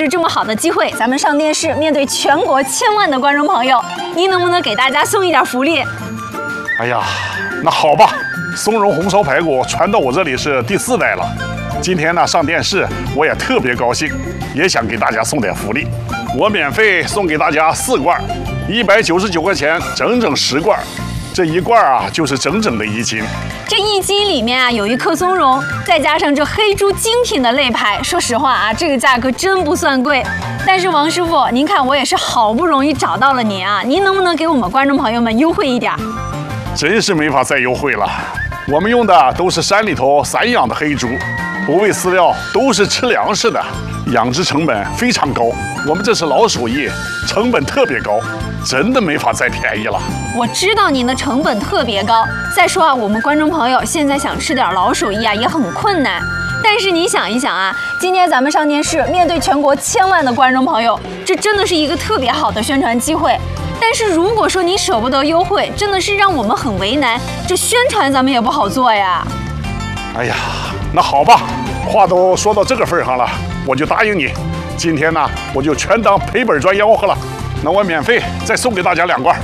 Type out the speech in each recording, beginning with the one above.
着这么好的机会，咱们上电视，面对全国千万的观众朋友，您能不能给大家送一点福利？ 哎呀，那好吧，松茸红烧排骨传到我这里是第4代了。今天呢上电视，我也特别高兴，也想给大家送点福利。我免费送给大家4罐，199块钱，整整10罐。这1罐啊，就是整整的1斤。 这1斤里面啊有1颗松茸，再加上这黑猪精品的肋排，说实话啊，这个价格真不算贵。但是王师傅，您看我也是好不容易找到了您啊，您能不能给我们观众朋友们优惠一点？ 真是没法再优惠了。我们用的都是山里头散养的黑猪，不喂饲料，都是吃粮食的，养殖成本非常高。我们这是老手艺，成本特别高，真的没法再便宜了。 我知道您的成本特别高，再说啊，我们观众朋友现在想吃点老手艺啊，也很困难。但是你想一想啊，今天咱们上电视，面对全国千万的观众朋友，这真的是一个特别好的宣传机会。但是如果说你舍不得优惠，真的是让我们很为难，这宣传咱们也不好做呀。 哎呀，那好吧，话都说到这个份上了，我就答应你。今天呢，我就全当赔本赚吆喝了。那我免费再送给大家2罐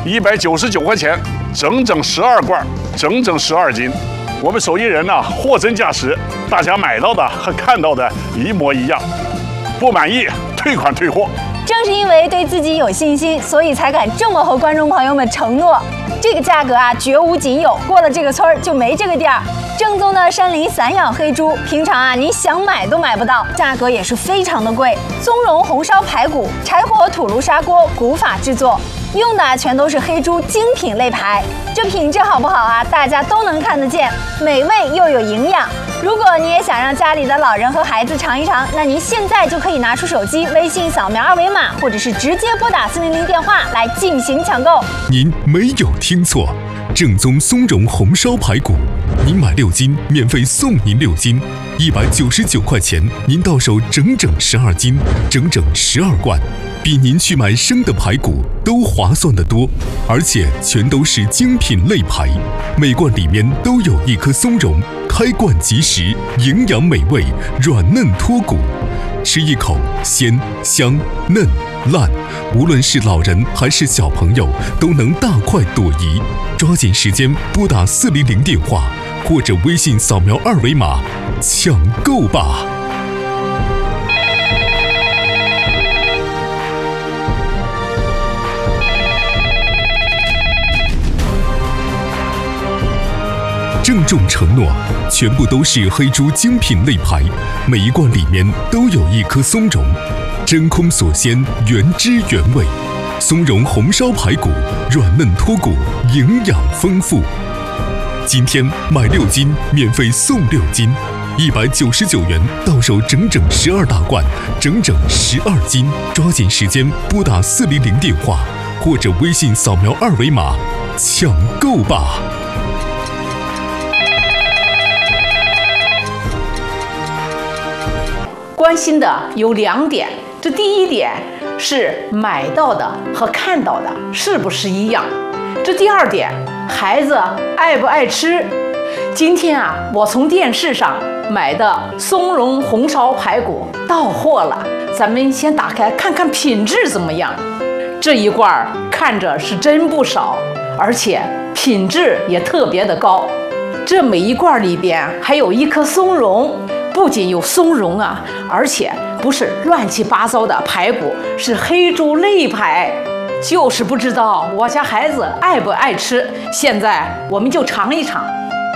，199块钱，整整12罐，整整12斤。我们手艺人呢，货真价实，大家买到的和看到的一模一样。不满意退款退货。 正是因为对自己有信心，所以才敢这么和观众朋友们承诺。这个价格啊，绝无仅有，过了这个村儿就没这个店儿。正宗的山林散养黑猪，平常啊您想买都买不到，价格也是非常的贵。松茸红烧排骨，柴火土炉砂锅古法制作，用的全都是黑猪精品肋排。这品质好不好啊？大家都能看得见，美味又有营养。如果你也想让家里的老人和孩子尝一尝，那您现在就可以拿出手机，微信扫描2维码，或者是直接拨打400电话来进行抢购。 您没有听错，正宗松茸红烧排骨，您买6斤，免费送您6斤，199块钱，您到手整整12斤，整整12罐，比您去买生的排骨都划算得多，而且全都是精品肋排，每罐里面都有1颗松茸，开罐即食，营养美味，软嫩脱骨，吃一口鲜香嫩烂，无论是老人还是小朋友都能大快朵颐。抓紧时间拨打400电话，或者微信扫描2维码抢购吧。郑重承诺，全部都是黑猪精品肋排，每一罐里面都有1颗松茸，真空锁鲜，原汁原味。松茸红烧排骨，软嫩脱骨，营养丰富。今天买6斤，免费送6斤，199元，到手整整12大罐，整整12斤。抓紧时间拨打400电话，或者微信扫描2维码抢购吧。 关心的有2点，这第一点是买到的和看到的是不是一样，这第2点，孩子爱不爱吃。今天啊，我从电视上买的松茸红烧排骨到货了，咱们先打开看看品质怎么样。这1罐看着是真不少，而且品质也特别的高。这每1罐里边还有1颗松茸，不仅有松茸啊，而且不是乱七八糟的排骨，是黑猪肋排。就是不知道我家孩子爱不爱吃，现在我们就尝一尝。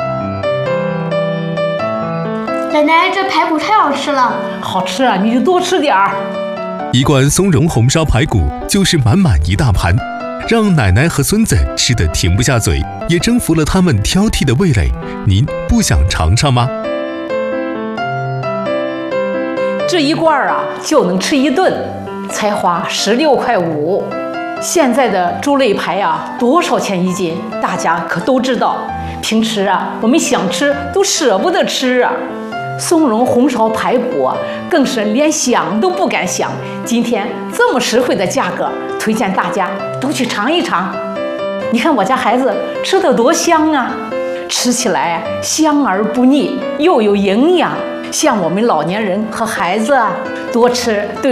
奶奶，这排骨太好吃了。 好吃啊，你就多吃点儿。 1罐松茸红烧排骨就是满满1大盘，让奶奶和孙子吃得停不下嘴，也征服了他们挑剔的味蕾。您不想尝尝吗？ 这1罐啊就能吃1顿，才花16.5块。现在的猪肋排啊，多少钱1斤？大家可都知道。平时啊，我们想吃都舍不得吃啊。松茸红烧排骨啊，更是连想都不敢想。今天这么实惠的价格，推荐大家都去尝一尝。你看我家孩子吃得多香啊，吃起来香而不腻，又有营养。像我们老年人和孩子啊，多吃对